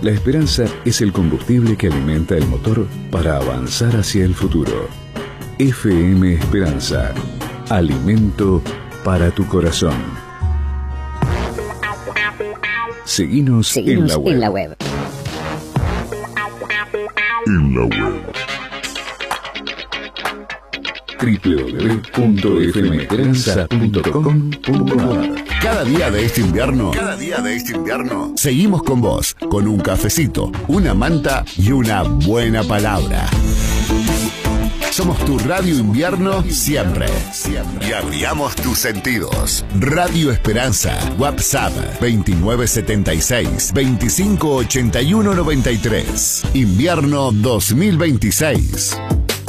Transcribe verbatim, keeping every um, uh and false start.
La esperanza es el combustible que alimenta el motor para avanzar hacia el futuro. F M Esperanza. Alimento para tu corazón. Seguinos, Seguinos en la web. En la web. En la web. doble u doble u doble u punto f m esperanza punto com punto a r. Cada día de este invierno, cada día de este invierno, seguimos con vos, con un cafecito, una manta y una buena palabra. Somos tu radio invierno siempre, siempre. Y abriamos tus sentidos. Radio Esperanza, WhatsApp veintinueve setenta y seis, veinticinco ochenta y uno noventa y tres. Invierno dos mil veintiséis.